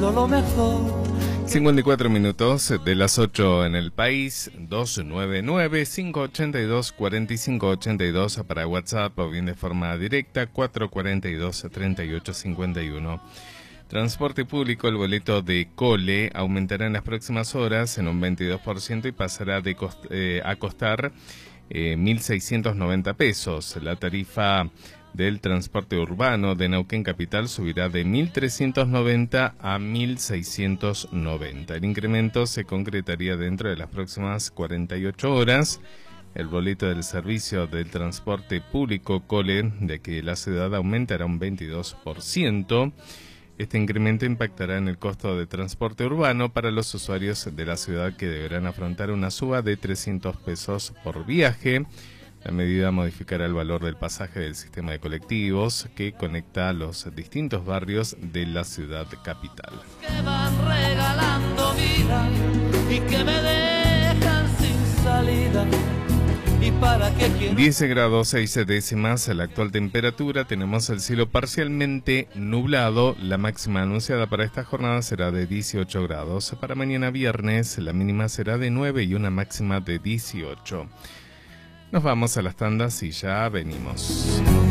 sido lo mejor. 54 minutos de las 8 en el país, 299-582-4582 para WhatsApp o bien de forma directa, 442-3851. Transporte público, el boleto de Cole aumentará en las próximas horas en un 22% y pasará a costar 1.690 pesos. La tarifa del transporte urbano de Neuquén Capital subirá de 1.390 a 1.690. El incremento se concretaría dentro de las próximas 48 horas. El boleto del servicio del transporte público Cole de aquí de la ciudad aumentará un 22%. Este incremento impactará en el costo de transporte urbano para los usuarios de la ciudad, que deberán afrontar una suba de 300 pesos por viaje. La medida modificará el valor del pasaje del sistema de colectivos que conecta a los distintos barrios de la ciudad capital. Que van regalando vida y que me dejan sin salida. ¿Y para qué quiero? 10 grados 6 décimas la actual temperatura. Tenemos el cielo parcialmente nublado. La máxima anunciada para esta jornada será de 18 grados. Para mañana viernes la mínima será de 9 y una máxima de 18. Nos vamos a las tandas y ya venimos.